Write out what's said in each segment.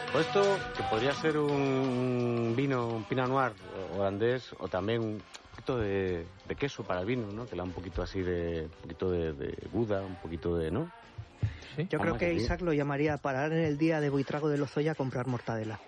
Pues esto, que podría ser un vino, un Pinot Noir holandés, o también un poquito de queso para el vino, ¿no? Que le da un poquito así un poquito de Buda, un poquito de, ¿no? ¿Sí? Yo creo que Isaac lo llamaría parar en el día de Buitrago de Lozoya a comprar mortadela.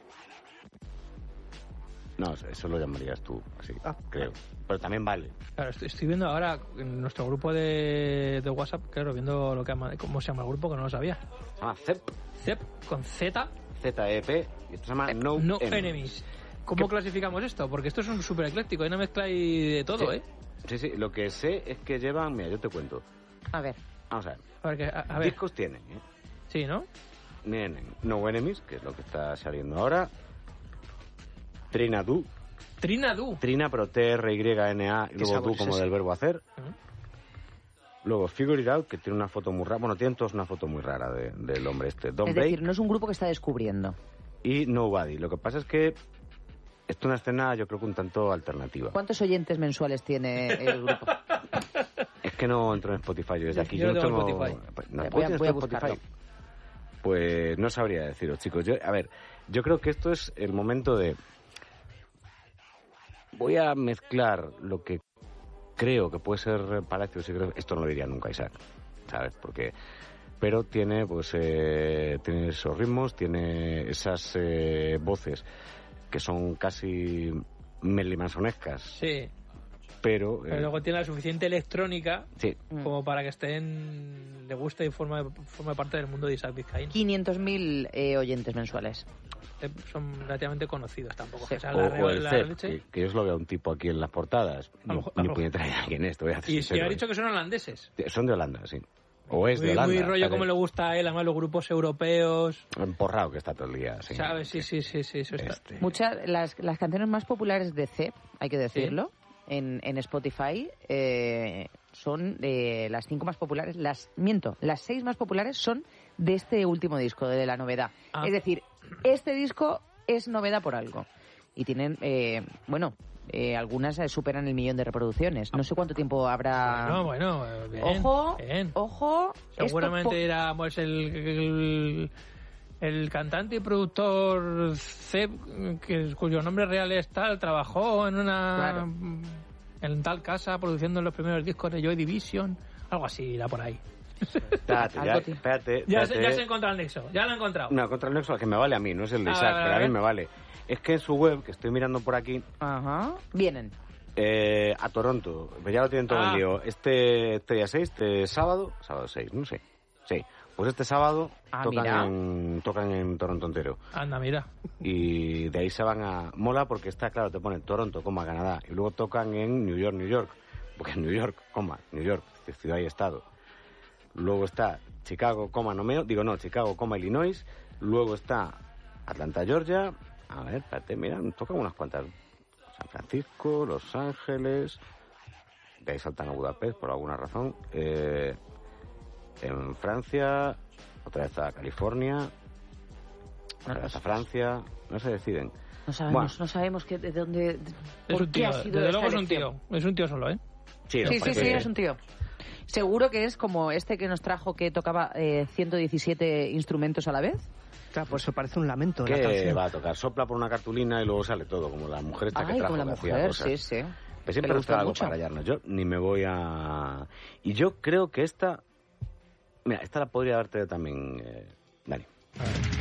No, eso lo llamarías tú, así, creo. Pero también vale. Claro, estoy viendo ahora en nuestro grupo de WhatsApp, claro, viendo cómo se llama el grupo, que no lo sabía. Se llama CEP. CEP, con Z. ZEP, y esto se llama No Enemies. ¿Cómo clasificamos esto? Porque esto es un súper ecléctico, hay una mezcla ahí de todo, sí. Sí, lo que sé es que llevan, mira, yo te cuento. A ver. Vamos a ver. A ver. Discos tienen, Sí, ¿no? Tienen No Enemies, que es lo que está saliendo ahora. Trinadú. Trina, pero T-R-Y-N-A, y luego tú como del verbo hacer. Luego Figure It Out, que tiene una foto muy rara. Bueno, tienen todos una foto muy rara del hombre este. Don't Es Break. decir, no es un grupo que está descubriendo. Y Nobody. Lo que pasa es que esto es una escena, yo creo que un tanto alternativa. ¿Cuántos oyentes mensuales tiene el grupo? Es que no entro en Spotify yo desde aquí. Yo no tengo Spotify. No, Voy a Spotify. buscarlo. Pues no sabría deciros, chicos. Yo creo que esto es el momento de... Voy a mezclar lo que creo que puede ser Palacios y creo... Esto no lo diría nunca Isaac, ¿sabes? Porque... Pero tiene, pues, tiene esos ritmos, tiene esas voces que son casi mellimansonescas. Sí. Pero luego tiene la suficiente electrónica sí. como para que le guste y forme parte del mundo de Isaac Vizcaín. 500.000 oyentes mensuales. Son relativamente conocidos tampoco. Sí. O el CEP, que yo os lo veo un tipo aquí en las portadas. Ni puñetera idea quién es. Y si ha dicho que son holandeses. Son de Holanda, sí. O es de Holanda. Muy rollo como le gusta a él, además los grupos europeos. Emporrado que está todo el día. Sí. ¿Sabes? Sí. Eso está. Las canciones más populares de CEP, hay que decirlo, ¿sí? en Spotify son las 5 más populares. Las 6 más populares son de este último disco, de la novedad. Es decir, este disco es novedad por algo. Y tienen, algunas superan el 1.000.000 de reproducciones. No sé cuánto tiempo habrá... Bueno, bien. Ojo. Seguramente era pues el cantante y productor Cep, cuyo nombre real es tal, trabajó en tal casa produciendo los primeros discos de Joy Division, algo así, irá por ahí. Espérate. Ya se encontrado el nexo, ya lo he encontrado. No, contra el nexo que me vale a mí, no es el de Isaac, pero a mí me vale. Es que en su web, que estoy mirando por aquí... Vienen. A Toronto, pues ya lo tienen todo vendido. Este día 6, este sábado 6, no sé. Sí, pues este sábado tocan en Toronto entero. Anda, mira. Y de ahí se van a... Mola porque está, claro, te ponen Toronto, Canadá, y luego tocan en New York, porque en New York, ciudad y estado. Luego está Chicago, Chicago, Illinois. Luego está Atlanta, Georgia. A ver, espérate, mira, tocan unas cuantas. San Francisco, Los Ángeles. De ahí saltan a Budapest por alguna razón. En Francia, otra vez a California, otra vez a Francia. No se deciden. No sabemos de dónde... Es un tío, desde luego es un tío solo, ¿eh? Sí, es un tío. Seguro que es como este que nos trajo, que tocaba 117 instrumentos a la vez. Claro, pues eso parece un lamento. ¿Qué va a tocar? Sopla por una cartulina y luego sale todo, como la mujer esta que trajo. Como la mujer, sí. Pues siempre busca algo para rayarnos. Yo ni me voy a... Y yo creo que esta... Mira, esta la podría darte también, Dani.